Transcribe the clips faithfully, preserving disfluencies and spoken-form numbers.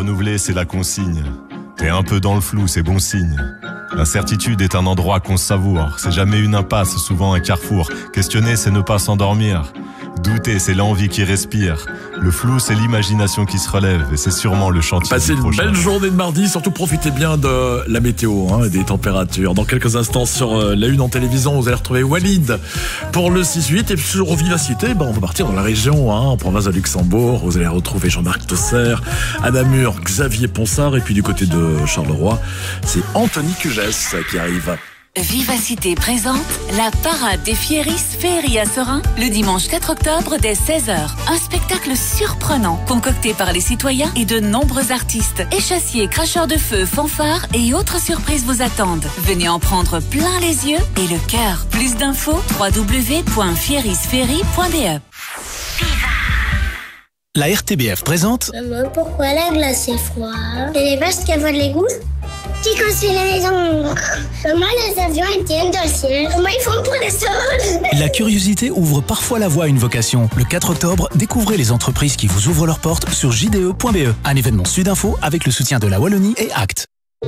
renouvelé, c'est la consigne. T'es un peu dans le flou, c'est bon signe. L'incertitude est un endroit qu'on savoure. C'est jamais une impasse, souvent un carrefour. Questionner, c'est ne pas s'endormir. Douter, c'est l'envie qui respire. Le flou, c'est l'imagination qui se relève. Et c'est sûrement le chantier Passez du prochain. une belle journée de mardi. Surtout profitez bien de la météo hein, et des températures. Dans quelques instants sur euh, la une en télévision, vous allez retrouver Walid pour le six huit. Et puis sur Vivacité, ben, on va partir dans la région, hein, en province de Luxembourg. Vous allez retrouver Jean-Marc Tosser, à Namur, Xavier Ponsard. Et puis du côté de Charleroi, c'est Anthony Cugès qui arrive. Vivacité présente la parade des Fieris Féerie à Serein le dimanche quatre octobre dès seize heures. Un spectacle surprenant concocté par les citoyens et de nombreux artistes. Échassiers, cracheurs de feu, fanfares et autres surprises vous attendent. Venez en prendre plein les yeux et le cœur. Plus d'infos w w w point fieris féerie point b e. La R T B F présente. Maman, pourquoi la glace est froide? Et les vaches qui avalent les gouttes? Qui construit les maisons? Comment les avions tiennent dans le ciel? Comment ils font pour les sols? La curiosité ouvre parfois la voie à une vocation. Le quatre octobre, découvrez les entreprises qui vous ouvrent leurs portes sur j d e point b e. Un événement Sudinfo avec le soutien de la Wallonie et Act.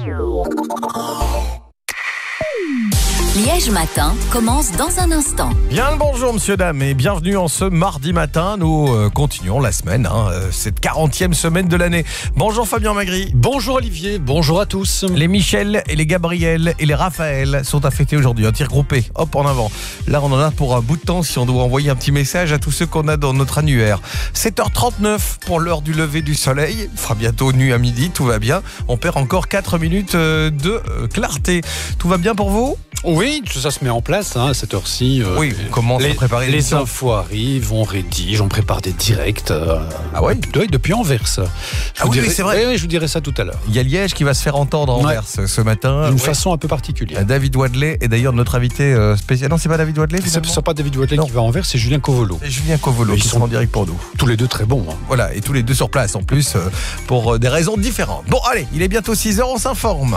Liège Matin commence dans un instant. Bien le bonjour monsieur, dames et bienvenue en ce mardi matin. Nous euh, continuons la semaine, hein, euh, cette quarantième semaine de l'année. Bonjour Fabien Magri. Bonjour Olivier, bonjour à tous. Les Michel et les Gabriel et les Raphaël sont à fêter aujourd'hui. Un tir groupé, hop en avant. Là on en a pour un bout de temps si on doit envoyer un petit message à tous ceux qu'on a dans notre annuaire. sept heures trente-neuf pour l'heure du lever du soleil. Il fera bientôt nuit à midi, tout va bien. On perd encore quatre minutes euh, de euh, clarté. Tout va bien pour vous ? Oui, tout ça se met en place hein, à cette heure-ci. Euh, oui, on commence les, à préparer les l'émission. infos arrivent, on rédige, on prépare des directs. Euh, ah ouais depuis, depuis Anvers. Je ah oui, dirai, c'est vrai. Oui, oui, je vous dirai ça tout à l'heure. Il y a Liège qui va se faire entendre en ouais. Anvers ce matin. D'une ouais. façon un peu particulière. David Wadley est d'ailleurs notre invité euh, spécial. Non, c'est pas David Wadley. C'est n'est pas David Wadley non. qui va à Anvers, c'est Julien Covolo. C'est Julien Covolo qui sont en direct pour nous. Tous les deux très bons. Hein. Voilà, et tous les deux sur place en plus, euh, pour euh, des raisons différentes. Bon, allez, il est bientôt six heures, on s'informe.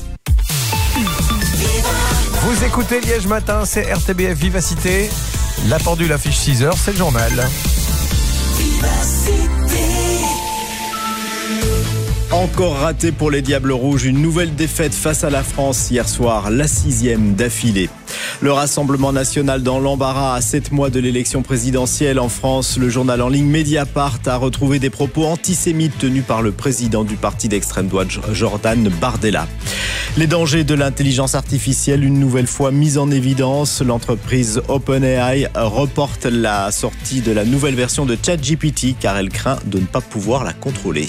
Vous écoutez Liège Matin, c'est R T B F Vivacité. La pendule affiche six heures, c'est le journal. Encore raté pour les Diables Rouges, une nouvelle défaite face à la France hier soir, la sixième d'affilée. Le Rassemblement National dans l'embarras à sept mois de l'élection présidentielle en France. Le journal en ligne Mediapart a retrouvé des propos antisémites tenus par le président du parti d'extrême droite, Jordan Bardella. Les dangers de l'intelligence artificielle, une nouvelle fois mise en évidence. L'entreprise OpenAI reporte la sortie de la nouvelle version de ChatGPT car elle craint de ne pas pouvoir la contrôler.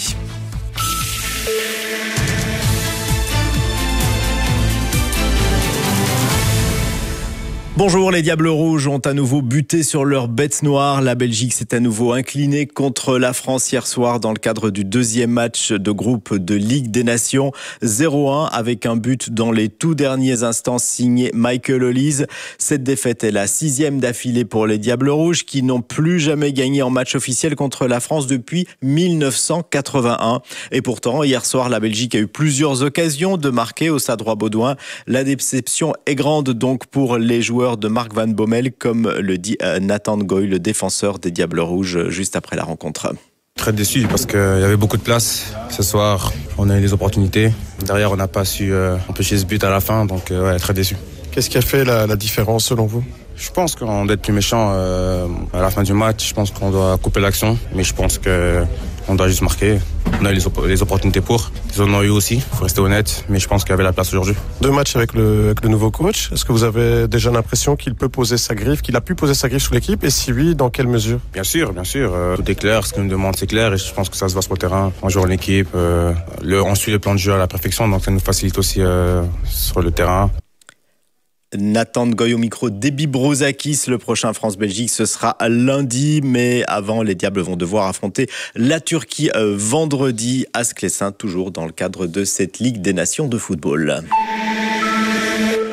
Bonjour, les Diables Rouges ont à nouveau buté sur leur bête noire. La Belgique s'est à nouveau inclinée contre la France hier soir dans le cadre du deuxième match de groupe de Ligue des Nations. zéro un avec un but dans les tout derniers instants signé Michael Olise. Cette défaite est la sixième d'affilée pour les Diables Rouges qui n'ont plus jamais gagné en match officiel contre la France depuis mille neuf cent quatre-vingt-un. Et pourtant, hier soir, la Belgique a eu plusieurs occasions de marquer au Stade Roi-Baudouin. La déception est grande donc pour les joueurs de Marc Van Bommel, comme le dit Nathan Ngoy, le défenseur des Diables Rouges, juste après la rencontre. Très déçu parce qu'il y avait beaucoup de place. Ce soir, on a eu des opportunités. Derrière, on n'a pas su euh, empêcher ce but à la fin, donc euh, ouais, très déçu. Qu'est-ce qui a fait la, la différence selon vous ? Je pense qu'on doit être plus méchant euh, à la fin du match. Je pense qu'on doit couper l'action, mais je pense qu'on doit juste marquer. On a eu les, op- les opportunités pour. Ils en ont eu aussi, il faut rester honnête, mais je pense qu'il y avait la place aujourd'hui. Deux matchs avec le, avec le nouveau coach. Est-ce que vous avez déjà l'impression qu'il peut poser sa griffe, qu'il a pu poser sa griffe sur l'équipe ? Et si oui, dans quelle mesure ? Bien sûr, bien sûr. Euh, tout est clair, ce qu'il me demande c'est clair et je pense que ça se voit sur le terrain. On joue en équipe, euh, le, on suit le plan de jeu à la perfection, donc ça nous facilite aussi euh, sur le terrain. Nathan Ngoy au micro. Déby Brozakis, le prochain France-Belgique, ce sera lundi, mais avant, les Diables vont devoir affronter la Turquie euh, vendredi à Sclessin, toujours dans le cadre de cette Ligue des Nations de football.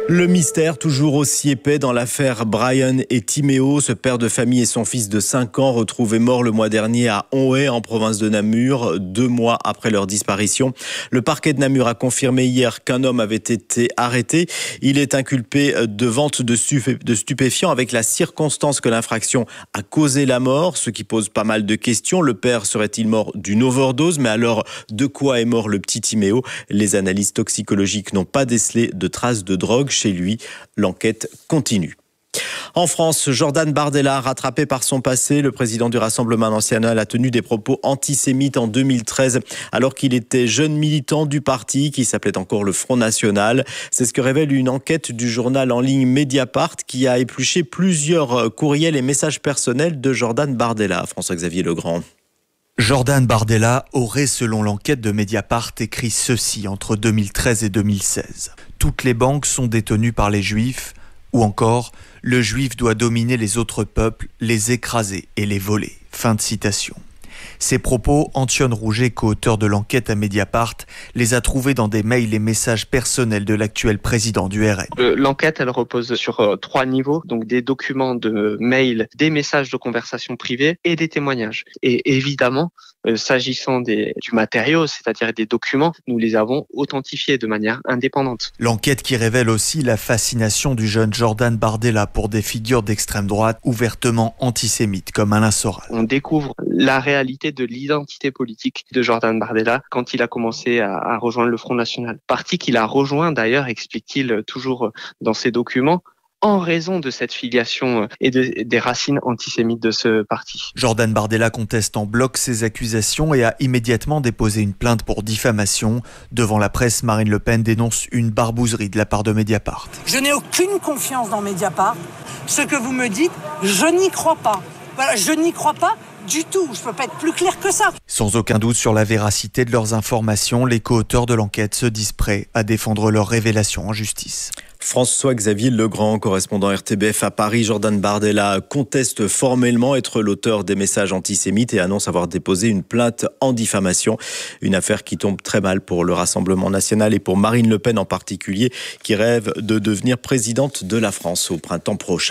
Le mystère toujours aussi épais dans l'affaire Brian et Timéo. Ce père de famille et son fils de cinq ans retrouvés morts le mois dernier à Onhaye en province de Namur, deux mois après leur disparition. Le parquet de Namur a confirmé hier qu'un homme avait été arrêté. Il est inculpé de vente de, stupé- de stupéfiants avec la circonstance que l'infraction a causé la mort, ce qui pose pas mal de questions. Le père serait-il mort d'une overdose? Mais alors, de quoi est mort le petit Timéo? Les analyses toxicologiques n'ont pas décelé de traces de drogue chez lui. L'enquête continue. En France, Jordan Bardella, rattrapé par son passé, le président du Rassemblement national a tenu des propos antisémites en deux mille treize, alors qu'il était jeune militant du parti qui s'appelait encore le Front National. C'est ce que révèle une enquête du journal en ligne Mediapart qui a épluché plusieurs courriels et messages personnels de Jordan Bardella. François-Xavier Legrand. Jordan Bardella aurait, selon l'enquête de Mediapart, écrit ceci entre deux mille treize et deux mille seize. Toutes les banques sont détenues par les Juifs, ou encore, le Juif doit dominer les autres peuples, les écraser et les voler. Fin de citation. Ces propos, Antoine Rouget, co-auteur de l'enquête à Mediapart, les a trouvés dans des mails et messages personnels de l'actuel président du R N. L'enquête, elle repose sur euh, trois niveaux, donc des documents de mails, des messages de conversation privée et des témoignages. Et évidemment, euh, s'agissant des, du matériau, c'est-à-dire des documents, nous les avons authentifiés de manière indépendante. L'enquête qui révèle aussi la fascination du jeune Jordan Bardella pour des figures d'extrême droite ouvertement antisémites comme Alain Soral. On découvre la réalité de l'identité politique de Jordan Bardella quand il a commencé à, à rejoindre le Front National. Parti qu'il a rejoint d'ailleurs, explique-t-il toujours dans ses documents, en raison de cette filiation et de, des racines antisémites de ce parti. Jordan Bardella conteste en bloc ces accusations et a immédiatement déposé une plainte pour diffamation. Devant la presse, Marine Le Pen dénonce une barbouzerie de la part de Mediapart. Je n'ai aucune confiance dans Mediapart. Ce que vous me dites, je n'y crois pas. Voilà, je n'y crois pas du tout. Je ne peux pas être plus clair que ça. Sans aucun doute sur la véracité de leurs informations, les co-auteurs de l'enquête se disent prêts à défendre leurs révélations en justice. François-Xavier Legrand, correspondant R T B F à Paris. Jordan Bardella conteste formellement être l'auteur des messages antisémites et annonce avoir déposé une plainte en diffamation. Une affaire qui tombe très mal pour le Rassemblement national et pour Marine Le Pen en particulier, qui rêve de devenir présidente de la France au printemps prochain.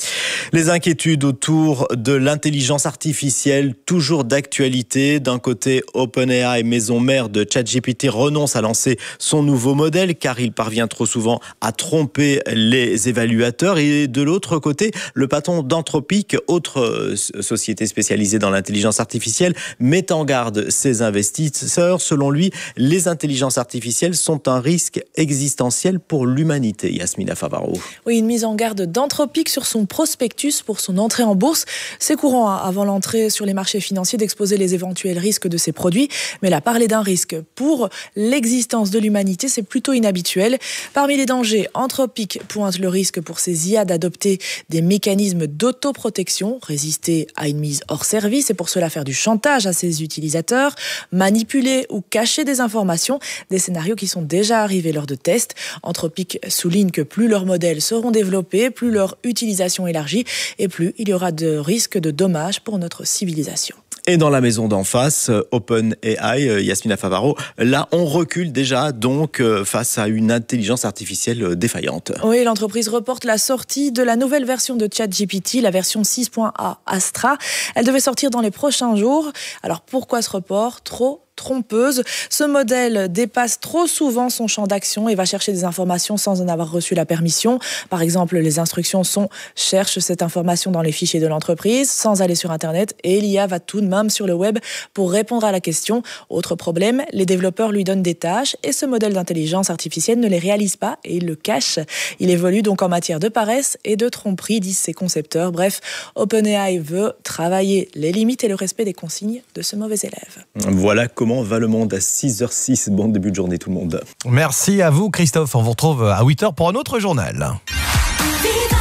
Les inquiétudes autour de l'intelligence artificielle, toujours d'actualité. D'un côté, OpenAI, maison mère de ChatGPT, renonce à lancer son nouveau modèle car il parvient trop souvent à tromper les évaluateurs. Et de l'autre côté, le patron d'Anthropic, autre société spécialisée dans l'intelligence artificielle, met en garde ses investisseurs. Selon lui, les intelligences artificielles sont un risque existentiel pour l'humanité. Yasmina Favaro. Oui, une mise en garde d'Anthropic sur son prospectus pour son entrée en bourse. C'est courant avant l'entrée sur les marchés financiers d'exposer les éventuels risques de ces produits, mais là, parler d'un risque pour l'existence de l'humanité, c'est plutôt inhabituel. Parmi les dangers, Anthropic pointe le risque pour ses I A d'adopter des mécanismes d'autoprotection, résister à une mise hors service et pour cela faire du chantage à ses utilisateurs, manipuler ou cacher des informations, des scénarios qui sont déjà arrivés lors de tests. Anthropic souligne que plus leurs modèles seront développés, plus leur utilisation élargie et plus il y aura de risques de dommages pour notre civilisation. Et dans la maison d'en face, OpenAI, Yasmina Favaro, là on recule déjà donc face à une intelligence artificielle défaillante. Oui, l'entreprise reporte la sortie de la nouvelle version de ChatGPT, la version six point un Astra. Elle devait sortir dans les prochains jours. Alors pourquoi ce report ? Trop trompeuse. Ce modèle dépasse trop souvent son champ d'action et va chercher des informations sans en avoir reçu la permission. Par exemple, les instructions sont « cherche cette information dans les fichiers de l'entreprise » sans aller sur Internet et l'I A va tout de même sur le web pour répondre à la question. Autre problème, les développeurs lui donnent des tâches et ce modèle d'intelligence artificielle ne les réalise pas et il le cache. Il évolue donc en matière de paresse et de tromperie, disent ses concepteurs. Bref, OpenAI veut travailler les limites et le respect des consignes de ce mauvais élève. Voilà comment Comment va le monde à six heures six. Bon début de journée tout le monde. Merci à vous Christophe. On vous retrouve à huit heures pour un autre journal.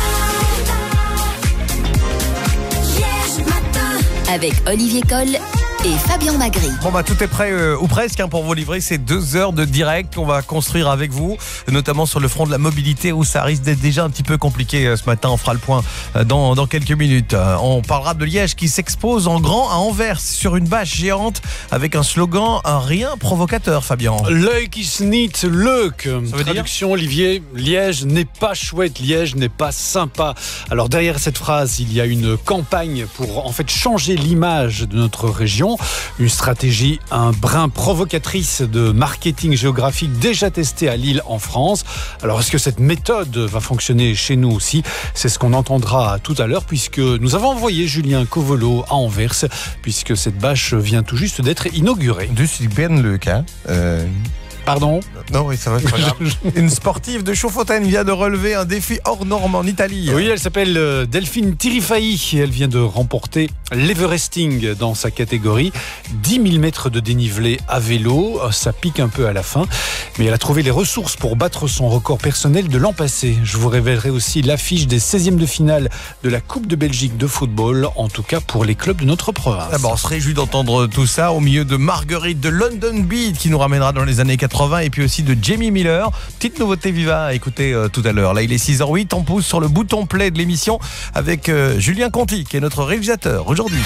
Avec Olivier Coll et Fabien Magri. Bon bah tout est prêt euh, ou presque hein, pour vous livrer ces deux heures de direct qu'on va construire avec vous, notamment sur le front de la mobilité où ça risque d'être déjà un petit peu compliqué euh, ce matin. On fera le point euh, dans, dans quelques minutes. Euh, on parlera de Liège qui s'expose en grand à Anvers sur une bâche géante avec un slogan, un rien provocateur, Fabien. Leuk is niet leuk. Traduction, Olivier, Liège n'est pas chouette, Liège n'est pas sympa. Alors derrière cette phrase, il y a une campagne pour en fait changer l'image de notre région. Une stratégie un brin provocatrice de marketing géographique déjà testée à Lille en France. Alors est-ce que cette méthode va fonctionner chez nous aussi? C'est ce qu'on entendra tout à l'heure puisque nous avons envoyé Julien Covolo à Anvers puisque cette bâche vient tout juste d'être inaugurée. Du c'est bien leuk, hein euh... Pardon? Non, oui, ça va, c'est pas grave. Une sportive de Chaudfontaine vient de relever un défi hors norme en Italie. Oui, elle s'appelle Delphine Tirifai et elle vient de remporter l'Everesting dans sa catégorie. dix mille mètres de dénivelé à vélo, ça pique un peu à la fin, mais elle a trouvé les ressources pour battre son record personnel de l'an passé. Je vous révélerai aussi l'affiche des seizièmes de finale de la Coupe de Belgique de football, en tout cas pour les clubs de notre province. Ah bon, on se réjouit d'entendre tout ça au milieu de Marguerite de London Beat qui nous ramènera dans les années quatre-vingts et puis aussi de Jamie Miller. Petite nouveauté Viva à écouter euh, tout à l'heure. Là, il est six heures huit, on pousse sur le bouton play de l'émission avec euh, Julien Conti qui est notre réalisateur aujourd'hui.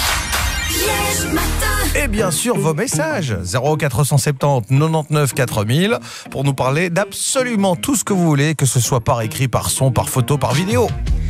Et bien sûr vos messages zéro quatre cent soixante-dix quatre-vingt-dix-neuf quatre mille pour nous parler d'absolument tout ce que vous voulez, que ce soit par écrit, par son, par photo, par vidéo.